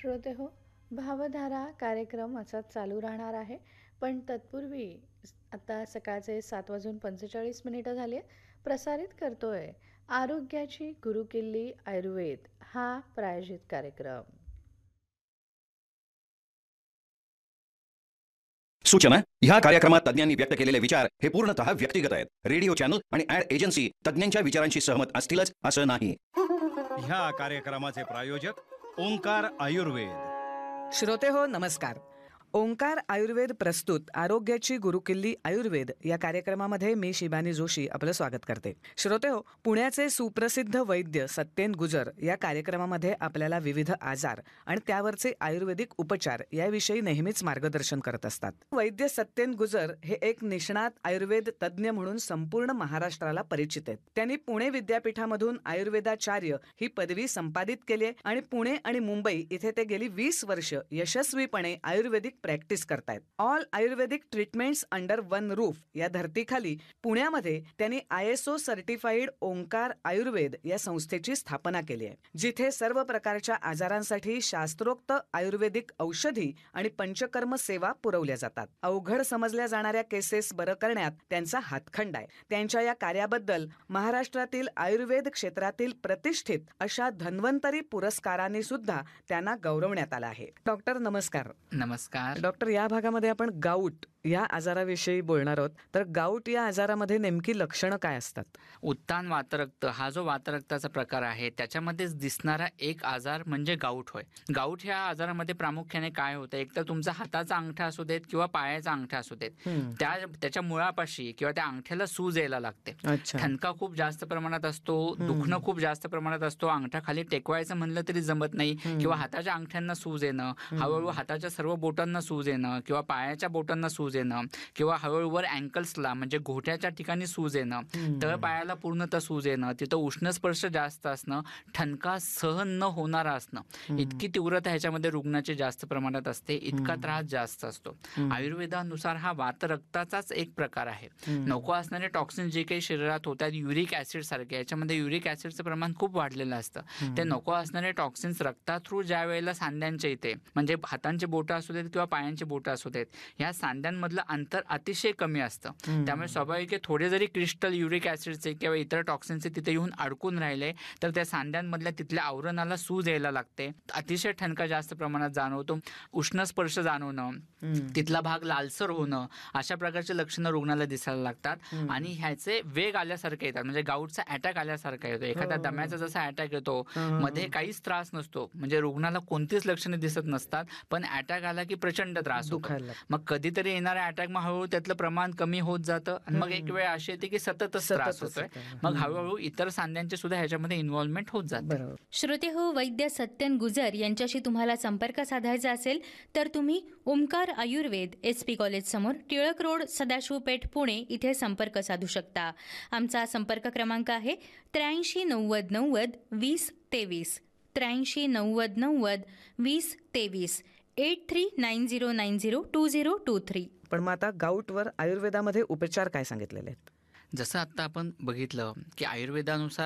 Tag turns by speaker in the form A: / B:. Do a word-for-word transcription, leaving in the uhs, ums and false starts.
A: श्रोते हो, भावधारा कार्यक्रम असाच चालू राहणार आहे. पण तत्पूर्वी स- आता सकाळचे सात वाजून पंचेचाळीस मिनिटं झाली आहेत. प्रसारित करतोय आरोग्याची गुरुकिल्ली आयुर्वेद हा प्रायोजित कार्यक्रम.
B: सूचना ह्या कार्यक्रमात तज्ञांनी व्यक्त केलेले विचार हे पूर्णतः व्यक्तिगत आहेत. रेडिओ चॅनल आणि ऍड एजन्सी तज्ञांच्या विचारांशी सहमत असतीलच असं नाही.
C: ह्या कार्यक्रमाचे प्रायोजक ओंकार आयुर्वेद.
D: श्रोते हो, नमस्कार. ओंकार आयुर्वेद प्रस्तुत आरोग्याची गुरुकिल्ली आयुर्वेद या कार्यक्रमामध्ये मी शिबानी जोशी आपलं स्वागत करते. श्रोते हो, पुण्याचे सुप्रसिद्ध वैद्य सत्येन गुजर या कार्यक्रमामध्ये आपल्याला विविध आजार आणि त्यावरचे आयुर्वेदिक उपचार याविषयी नेहमीच मार्गदर्शन करत असतात. वैद्य सत्येन गुजर हे एक निष्णात आयुर्वेद तज्ज्ञ म्हणून संपूर्ण महाराष्ट्राला परिचित आहेत. त्यांनी पुणे विद्यापीठामधून आयुर्वेदाचार्य ही पदवी संपादित केली आहे आणि पुणे आणि मुंबई इथे ते गेली वीस वर्ष यशस्वीपणे आयुर्वेदिक प्रॅक्टिस करतायत. ऑल आयुर्वेदिक ट्रीटमेंट्स अंडर वन रूफ या धर्तीखाली पुण्यामध्ये त्यांनी I S O certified Omkar Ayurveda या संस्थेची स्थापना केली आहे, जिथे सर्व प्रकारच्या आजारांसाठी शास्त्रोक्त आयुर्वेदिक औषधी आणि पंचकर्म सेवा पुरवल्या जातात. अवघड समजल्या जाणाऱ्या केसेस बरं करण्यात त्यांचा हातखंडा आहे. त्यांच्या या कार्याबद्दल महाराष्ट्रातील आयुर्वेद क्षेत्रातील प्रतिष्ठित अशा धन्वंतरी पुरस्काराने सुद्धा त्यांना गौरवण्यात आलं आहे. डॉक्टर नमस्कार.
E: नमस्कार
D: डॉक्टर, या भागामध्ये आपण गाऊट या आजाराविषयी बोलणार आहोत. तर गाऊट या आजारामध्ये नेमकी लक्षणं काय असतात?
E: उत्तान वातरक्त हा जो वातरक्ताचा प्रकार आहे त्याच्यामध्येच दिसणारा एक आजार म्हणजे गाऊट होय. गाऊट ह्या आजारामध्ये प्रामुख्याने काय होतं, एक तर तुमचा हाताचा अंगठा असू देत किंवा पायाचा अंगठा असू देत, त्या त्याच्या मुळापाशी किंवा त्या अंगठ्याला सूज यायला लागते. ठणका खूप जास्त प्रमाणात असतो, दुखणं खूप जास्त प्रमाणात असतो, अंगठा खाली टेकवायचं म्हणलं तरी जमत नाही किंवा हाताच्या अंगठ्यांना सूज येणं, हळूहळू हाताच्या सर्व बोटांना सूज येणं किंवा पायाच्या बोटांना सूज येणं किंवा हळूहळू अँकल्सला म्हणजे घोट्याच्या ठिकाणी सूज येणं, तळ पायाला पूर्णतः सूज येणं, तिथं उष्ण स्पर्श जास्त असणं, ठणका सहन न होणारा असणं, इतकी तीव्रता ह्याच्यामध्ये रुग्णाची जास्त प्रमाणात असते, इतका त्रास जास्त असतो. आयुर्वेदानुसार हा वातरक्ताचाच एक प्रकार आहे. नको असणारे टॉक्सिन जे काही शरीरात होतात, युरिक ऍसिड सारखे, याच्यामध्ये युरिक ऍसिडचं प्रमाण खूप वाढलेलं असतं. ते नको असणारे टॉक्सिन्स रक्ता थ्रू ज्या वेळेला सांध्यांच्या इथे म्हणजे हातांची बोटं असू देत किंवा पायांची बोटं असू देत, ह्या सांध्यांमधलं अंतर अतिशय कमी असतं. त्यामुळे स्वाभाविक थोडे जरी क्रिस्टल युरिक ऍसिडचे किंवा इतर टॉक्सिनचे तिथे येऊन अडकून राहिले तर त्या सांध्यांमधल्या तिथल्या आवरणाला सूज यायला लागते, अतिशय ठणका जास्त प्रमाणात जाणवतो, उष्ण स्पर्श जाणवणं, तिथला भाग लालसर होणं, अशा प्रकारचे लक्षणं रुग्णाला दिसायला लागतात. आणि ह्याचे वेग आल्यासारखे येतात, म्हणजे गाऊटचा अटॅक आल्यासारखा येतो. एखाद्या दम्याचा जसा अटॅक येतो, मध्ये काहीच त्रास नसतो, म्हणजे रुग्णाला कोणतीच लक्षणे दिसत नसतात, पण अटॅक आला की प्रचंड त्रास होतो. मग कधीतरी येणाऱ्या अटॅक मग हळूहळू त्यातलं प्रमाण कमी होत जातं आणि मग एक वेळ अशी येते की सततच त्रास होतोय. मग हळूहळू इतर सांध्यांचे सुद्धा ह्याच्यामध्ये इन्व्हॉल्वमेंट होत जाते.
F: श्रोते हो, वैद्य सत्यन गुजर यांच्याशी तुम्हाला संपर्क साधायचा असेल तर तुम्ही Omkar Ayurveda S P college समोर टिळक रोड, सदाशिव पेठ, पुणे इथे संपर्क साधू शकता. आमचा संपर्क क्रमांक आहे त्र्याऐंशी नव्वद नव्वद वीस तेवीस त्र्याऐंशी नव्वद नव्वद वीस तेवीस eight three nine zero nine zero to zero to three.
D: पण मग आता गाऊटवर आयुर्वेदामध्ये उपचार काय सांगितलेले आहेत?
E: जसं आता आपण बघितलं की आयुर्वेदानुसार